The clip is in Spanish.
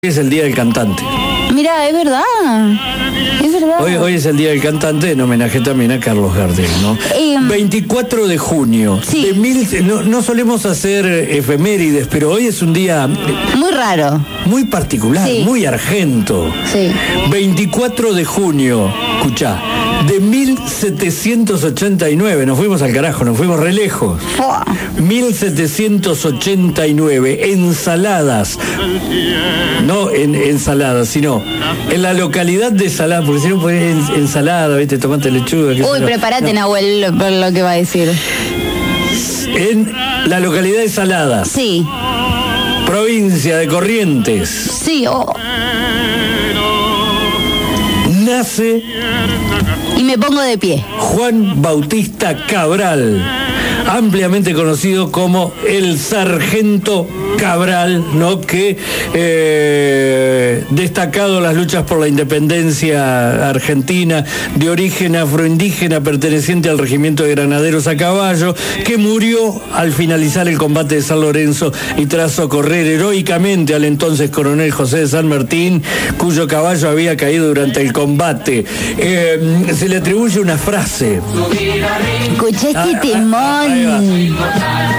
Es el Día del Cantante. Mira, es verdad. Es verdad. Hoy es el Día del Cantante, en homenaje también a Carlos Gardel, ¿no? 24 de junio. Sí. No solemos hacer efemérides, pero hoy es un día muy raro. Muy particular, sí. Muy argento. Sí. 24 de junio, escuchá, de 1789, nos fuimos al carajo, nos fuimos re lejos. 1789, Ensaladas. No en ensaladas, sino en la localidad de Saladas, porque si no pones ensalada, ¿viste? Tomate, lechuga. Uy, prepárate, Nahuel, por lo que va a decir. En la localidad de Saladas. Sí. Provincia de Corrientes. Sí, Nace. Y me pongo de pie. Juan Bautista Cabral, ampliamente conocido como el Sargento Cabral, ¿no? Que destacado en las luchas por la independencia argentina, de origen afroindígena, perteneciente al regimiento de granaderos a caballo, que murió al finalizar el combate de San Lorenzo y tras socorrer heroicamente al entonces coronel José de San Martín, cuyo caballo había caído durante el combate. Se le atribuye una frase. Escuché este timón.